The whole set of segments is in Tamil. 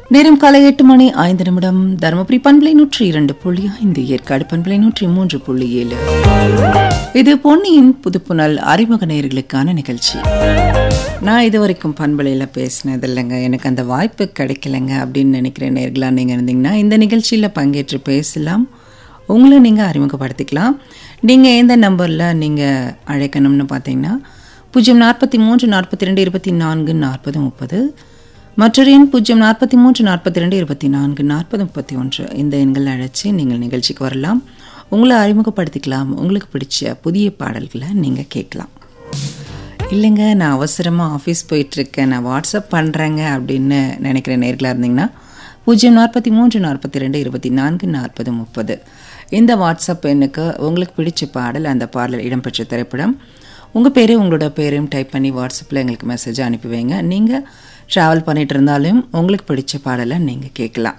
நேரம் காலை 8:05 தருமபுரி பண்பலை 102.5 ஏற்காடு பண்பலை 103.7. இது பொன்னியின் புதுப்புணல் அறிமுக நேயர்களுக்கான நிகழ்ச்சி. நான் இதுவரைக்கும் பண்பலையில் பேசினது இல்லைங்க, எனக்கு அந்த வாய்ப்பு கிடைக்கலைங்க அப்படின்னு நினைக்கிற நேயர்களாக நீங்கள் இருந்தீங்கன்னா இந்த நிகழ்ச்சியில் பங்கேற்று பேசலாம். உங்களை நீங்கள் அறிமுகப்படுத்திக்கலாம். நீங்கள் எந்த நம்பரில் நீங்கள் அழைக்கணும்னு பார்த்தீங்கன்னா 043 42 24 40 30, மற்றொரு எண் 043 42 24 40 31. இந்த எண்கள் அழைச்சி நீங்கள் நிகழ்ச்சிக்கு வரலாம், உங்களை அறிமுகப்படுத்திக்கலாம், உங்களுக்கு பிடிச்ச புதிய பாடல்களை நீங்கள் கேட்கலாம். இல்லைங்க நான் அவசரமாக ஆஃபீஸ் போயிட்டுருக்கேன், நான் வாட்ஸ்அப் பண்ணுறேங்க அப்படின்னு நினைக்கிற நேர்களாக இருந்தீங்கன்னா 043 42 24 40 30. இந்த வாட்ஸ்அப் எண்ணுக்கு உங்களுக்கு பிடிச்ச பாடல், அந்த பாடல் இடம்பெற்ற திரைப்படம், உங்கள் பேர் உங்களோட பேரையும் டைப் பண்ணி வாட்ஸ்அப்பில் எங்களுக்கு மெசேஜ் அனுப்பி வைங்க. நீங்கள் ட்ராவல் பண்ணிட்டு இருந்தாலும் உங்களுக்கு பிடிச்ச பாடலை நீங்கள் கேட்கலாம்.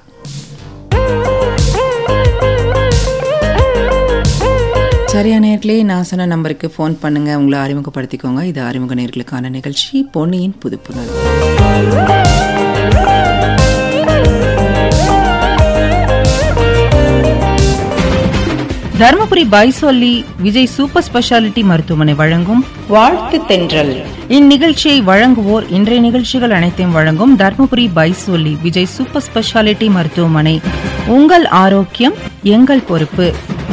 சரியான நேரத்திலே நான் சொன்ன நம்பருக்கு ஃபோன் பண்ணுங்கள், உங்களை அறிமுகப்படுத்திக்கோங்க. இது அறிமுக நேயர்களுக்கான நிகழ்ச்சி பொன்னியின் புதுப்புணல். தருமபுரி பைசொல்லி விஜய் சூப்பர் ஸ்பெஷாலிட்டி மருத்துவமனை வழங்கும் வாழ்த்து தென்றல். இந்நிகழ்ச்சியை வழங்குவோர் இன்றைய நிகழ்ச்சிகள் அனைத்தையும் வழங்கும் தருமபுரி பைசொல்லி விஜய் சூப்பர் ஸ்பெஷாலிட்டி மருத்துவமனை. உங்கள் ஆரோக்கியம் எங்கள் பொறுப்பு.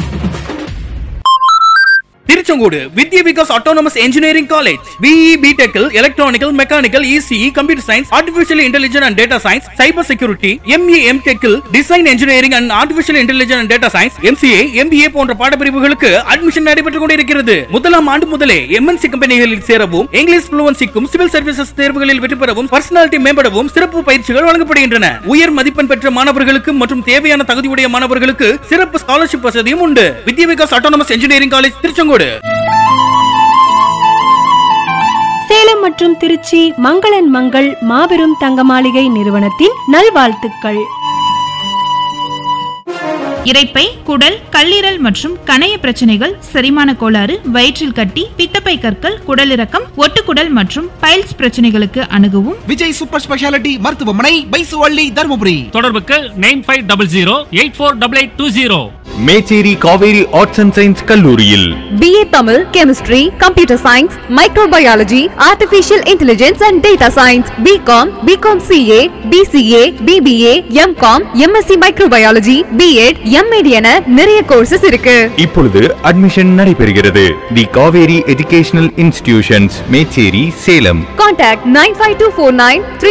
திருச்செங்கோடு வித்யா Vikas autonomous engineering college BE BTech electronical mechanical ECE computer science artificial intelligence and data science cyber security MA MTech design engineering and artificial intelligence and data science MCA MBA போன்ற பாடப்பிரிவுகளுக்கு அட்மிஷன் நடைபெற்றுக் கொண்டிருக்கிறது. முதலாம் ஆண்டு முதலே MNC கம்பெனிகளில் சேரவும், இங்கிலீஷ் ஃப்ளூவன்சிக்கும் சிவில் சர்வீசஸ் தேர்வுகளில் வெற்றி பெறவும், பர்சனாலிட்டி மேம்படவும் சிறப்பு பயிற்சிகள் வழங்கப்படுகின்றன. உயர் மதிப்பெண் பெற்ற மாணவர்களுக்கு மற்றும் தேவையான தகுதியுடைய மாணவர்களுக்கு சிறப்பு ஸ்காலர்ஷிப் வசதியும் உண்டு. வித்யா Vikas autonomous engineering college Tiruchengode. Salem மற்றும் திருச்சி மங்களன் மங்கள் மாபெரும் தங்க மாளிகை நிறுவனத்தின் நல்வாழ்த்துக்கள். இரைப்பை, குடல், கல்லீரல் மற்றும் கணைய பிரச்சனைகள், செரிமான கோளாறு, வயிற்றில் கட்டி, பித்தப்பை கற்கள், குடலிறக்கம், ஒட்டுக்குடல் மற்றும் பைல்ஸ் பிரச்சனைகளுக்கு அணுகவும் விஜய் சூப்பர் ஸ்பெஷாலிட்டி மருத்துவமனை, பைசுவள்ளி, தருமபுரி. தொடர்புக்கு 9500 Mecheri Kaveri arts and science கல்லூரியில் BA Tamil, chemistry, computer science, microbiology, artificial intelligence and data science, BCom CA, BCA, BBA, MCom, MSc microbiology, B.Ed, M.Ed என நிறைய கோர்சஸ் இருக்கு. இப்பொழுது அட்மிஷன் நடைபெறுகிறது. தி Kaveri educational institutions, Mecheri, Salem. Contact 95249